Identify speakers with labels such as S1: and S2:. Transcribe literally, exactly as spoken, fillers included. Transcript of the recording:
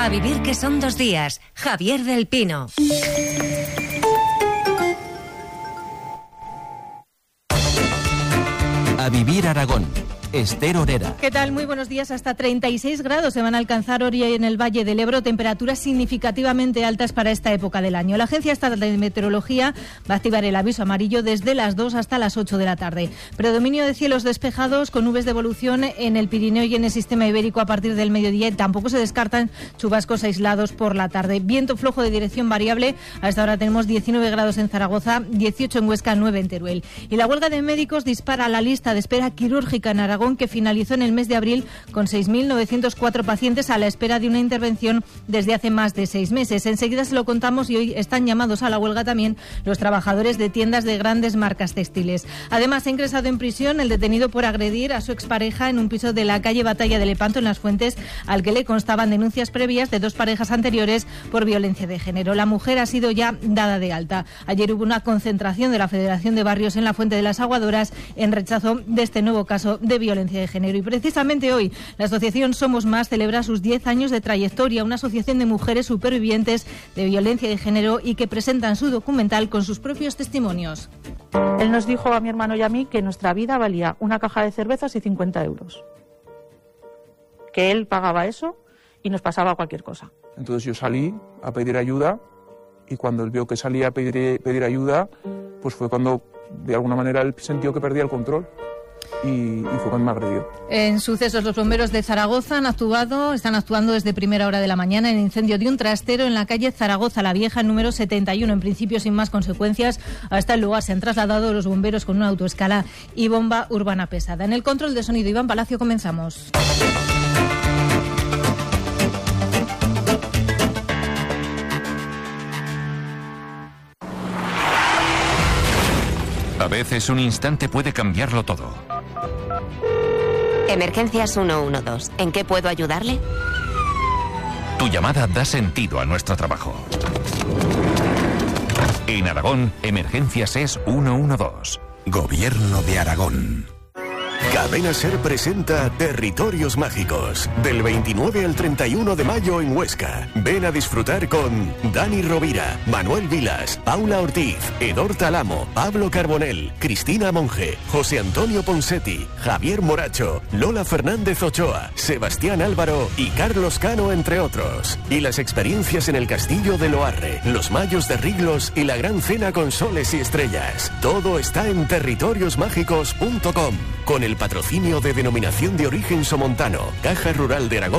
S1: A vivir que son dos días. Javier del Pino.
S2: A vivir Aragón. Esther Orera.
S3: ¿Qué tal? Muy buenos días. Hasta treinta y seis grados se van a alcanzar hoy en el Valle del Ebro, temperaturas significativamente altas para esta época del año. La Agencia Estatal de Meteorología va a activar el aviso amarillo desde las dos hasta las ocho de la tarde. Predominio de cielos despejados con nubes de evolución en el Pirineo y en el sistema ibérico a partir del mediodía, y tampoco se descartan chubascos aislados por la tarde. Viento flojo de dirección variable. A esta hora tenemos diecinueve grados en Zaragoza, dieciocho en Huesca, nueve en Teruel. Y la huelga de médicos dispara la lista de espera quirúrgica en Aragón, que finalizó en el mes de abril con seis mil novecientos cuatro pacientes a la espera de una intervención desde hace más de seis meses. Enseguida se lo contamos, y hoy están llamados a la huelga también los trabajadores de tiendas de grandes marcas textiles. Además, ha ingresado en prisión el detenido por agredir a su expareja en un piso de la calle Batalla de Lepanto, en Las Fuentes, al que le constaban denuncias previas de dos parejas anteriores por violencia de género. La mujer ha sido ya dada de alta. Ayer hubo una concentración de la Federación de Barrios en la Fuente de las Aguadoras en rechazo de este nuevo caso de violencia de género. Y precisamente hoy la asociación Somos Más celebra sus diez años de trayectoria, una asociación de mujeres supervivientes de violencia de género y que presentan su documental con sus propios testimonios.
S4: Él nos dijo a mi hermano y a mí que nuestra vida valía una caja de cervezas y cincuenta euros. Que él pagaba eso y nos pasaba cualquier cosa.
S5: Entonces yo salí a pedir ayuda, y cuando él vio que salía a pedir, pedir ayuda, pues fue cuando de alguna manera él sintió que perdía el control. Y, y fue cuando me agredió.
S3: En sucesos, los bomberos de Zaragoza han actuado, están actuando desde primera hora de la mañana en el incendio de un trastero en la calle Zaragoza la Vieja, número setenta y uno. En principio, sin más consecuencias, hasta el lugar se han trasladado los bomberos con una autoescala y bomba urbana pesada. En el control de sonido, Iván Palacio, comenzamos.
S6: A veces un instante puede cambiarlo todo.
S7: Emergencias ciento doce. ¿En qué puedo ayudarle?
S6: Tu llamada da sentido a nuestro trabajo. En Aragón, Emergencias es ciento doce.
S8: Gobierno de Aragón. Cadena Ser presenta Territorios Mágicos, del veintinueve al treinta y uno de mayo en Huesca. Ven a disfrutar con Dani Rovira, Manuel Vilas, Paula Ortiz, Edor Talamo, Pablo Carbonell, Cristina Monge, José Antonio Ponsetti, Javier Moracho, Lola Fernández Ochoa, Sebastián Álvaro y Carlos Cano, entre otros. Y las experiencias en el Castillo de Loarre, los Mayos de Riglos y la Gran Cena con soles y estrellas. Todo está en territorios mágicos punto com, con el patrocinio de Denominación de Origen Somontano, Caja Rural de Aragón.